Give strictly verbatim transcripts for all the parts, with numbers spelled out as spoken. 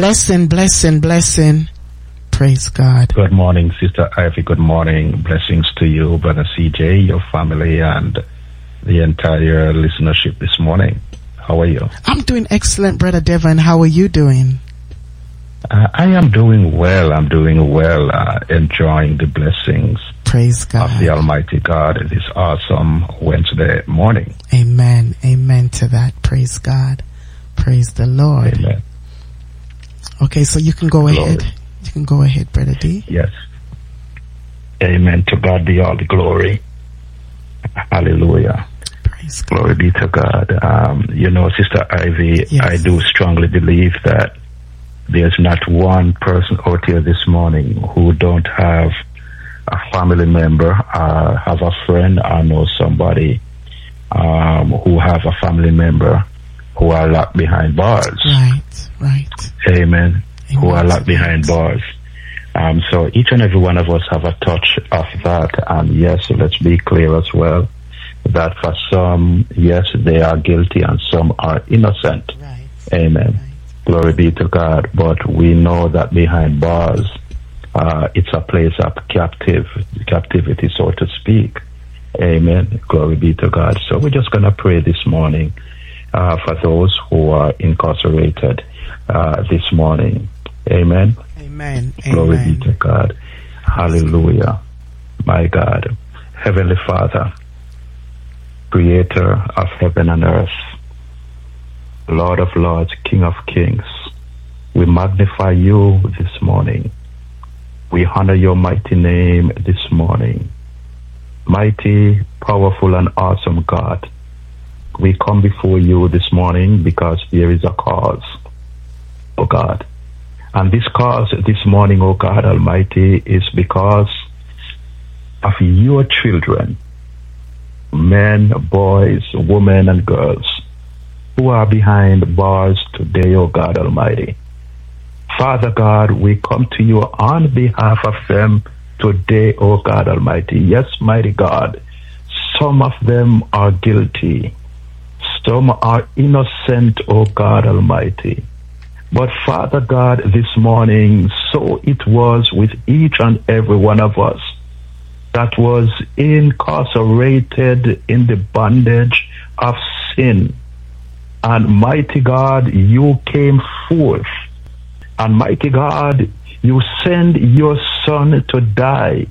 Blessing, blessing, blessing. Praise God. Good morning, Sister Ivy. Good morning. Blessings to you, Brother C J, your family, and the entire listenership this morning. How are you? I'm doing excellent, Brother Devon. How are you doing? Uh, I am doing well. I'm doing well, uh, enjoying the blessings Praise God. of the Almighty God this awesome Wednesday morning. Amen. Amen to that. Praise God. Praise the Lord. Amen. Okay, so you can go Glory. ahead. You can go ahead, Brother D. Yes. Amen. To God be all the glory. Hallelujah. Praise God. Glory be to God. Um, you know, Sister Ivy, Yes. I do strongly believe that there's not one person out here this morning who don't have a family member, uh, have a friend, or know somebody um, who have a family member who are locked behind bars. Right, right. Amen. Amen. Who are locked behind bars. Um, so each and every one of us have a touch of that. And yes, let's be clear as well that for some, yes, they are guilty and some are innocent. Right. Amen. Right. Glory be to God. But we know that behind bars, uh, it's a place of captive, captivity, so to speak. Amen. Glory be to God. So we're just going to pray this morning uh, for those who are incarcerated uh, this morning. Amen. Amen. Glory Amen. be to God. Hallelujah. My God. Heavenly Father, Creator of heaven and earth, Lord of lords, King of kings, we magnify you this morning. We honor your mighty name this morning. Mighty, powerful, and awesome God, we come before you this morning because there is a cause, oh God. And this cause this morning, oh God Almighty, is because of your children, men, boys, women, and girls, who are behind bars today, O God Almighty. Father God, we come to you on behalf of them today, O God Almighty. Yes, mighty God, some of them are guilty. Some are innocent, O God Almighty. But Father God, this morning, so it was with each and every one of us that was incarcerated in the bondage of sin. And mighty God, you came forth. And mighty God, you send your Son to die.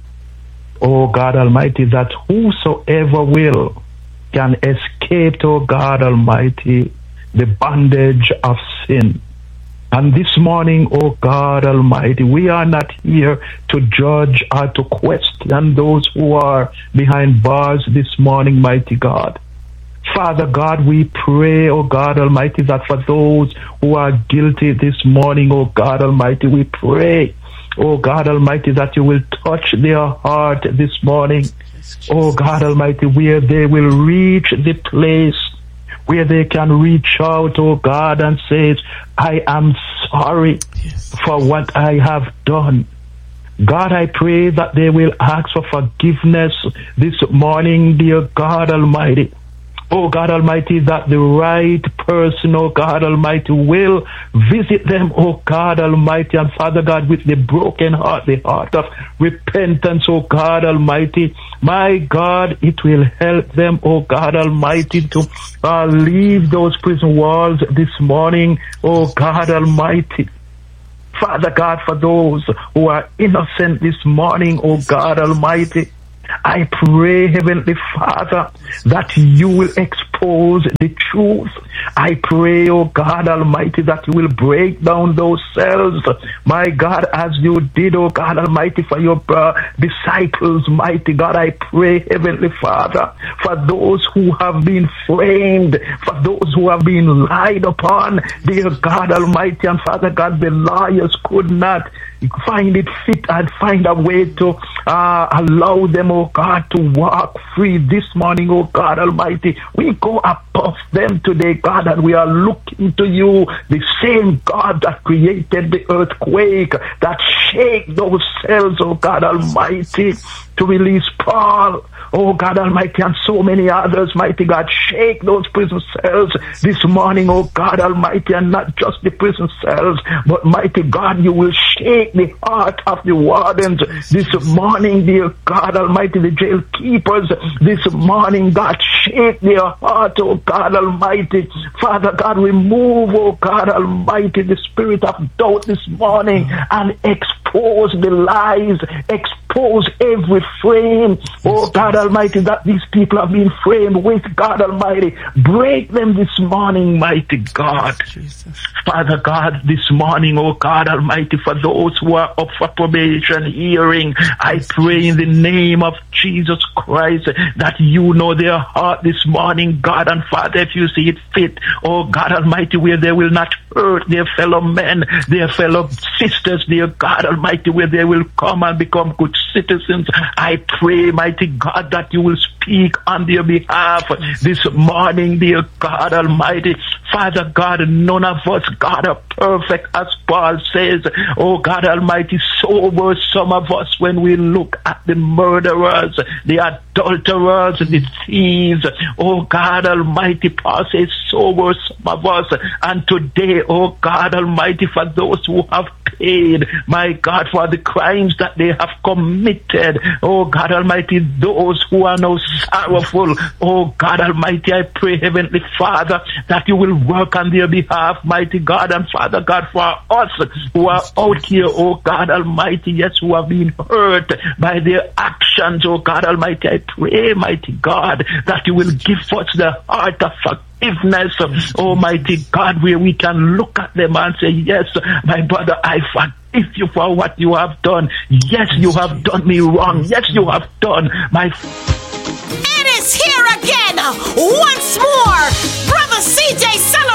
Oh God Almighty, that whosoever will can escape, oh God Almighty, the bondage of sin. And this morning, oh God Almighty, we are not here to judge or to question those who are behind bars this morning, mighty God. Father God, we pray, oh God Almighty, that for those who are guilty this morning, oh God Almighty, we pray, oh God Almighty, that you will touch their heart this morning, oh God Almighty, where they will reach the place where they can reach out, oh God, and say, I am sorry yes. for what I have done. God, I pray that they will ask for forgiveness this morning, dear God Almighty. Oh God Almighty, that the right person, oh God Almighty, will visit them, oh God Almighty, and Father God, with the broken heart, the heart of repentance, oh God Almighty. My God, it will help them, oh God Almighty, to uh, leave those prison walls this morning, oh God Almighty. Father God, for those who are innocent this morning, oh God Almighty, I pray, Heavenly Father, that you will expose the truth. I pray, oh God Almighty, that you will break down those cells, my God, as you did, oh God Almighty, for your uh, disciples, mighty God. I pray, Heavenly Father, for those who have been framed, for those who have been lied upon, dear God Almighty, and Father God, the lawyers could not find it fit and find a way to uh, allow them, oh God, to walk free this morning, oh God Almighty. We go above them today, God, and we are looking to you, the same God that created the earthquake, that shake those cells, oh God Almighty. to release Paul, oh God Almighty, and so many others, mighty God. Shake those prison cells this morning, oh God Almighty, and not just the prison cells, but mighty God, you will shake the heart of the wardens this morning, dear God Almighty, the jail keepers this morning, God, shake their heart, oh God Almighty. Father God, remove, oh God Almighty, the spirit of doubt this morning and expose the lies, expose every frame, oh God Almighty, that these people have been framed with, God Almighty. Break them this morning, mighty God. Jesus. Father God, this morning, oh God Almighty, for those who are up for probation hearing, I pray in the name of Jesus Christ that you know their heart this morning, God. And Father, if you see it fit, oh God Almighty, where they will not hurt their fellow men, their fellow sisters, dear God Almighty, where they will come and become good citizens, I pray, mighty God, that you will speak on their behalf this morning, dear God Almighty. Father God, none of us, God, are perfect, as Paul says. Oh God Almighty, so were some of us when we look at the murderers, the adulterers, the thieves. Oh God Almighty, Paul says, so were some of us. And today, oh God Almighty, for those who have paid, my God, for the crimes that they have committed, oh God Almighty, those who are now sorrowful, oh God Almighty, I pray, Heavenly Father, that you will work on their behalf, mighty God. And Father God, for us who are out here, oh God Almighty, yes, who have been hurt by their actions, oh God Almighty, I pray, mighty God, that you will give us the heart of forgiveness, almighty God, where we can look at them and say, yes, my brother, I forgive you for what you have done. Yes, you have done me wrong. Yes, you have done my... It is here again, once more, Brother C J celebrates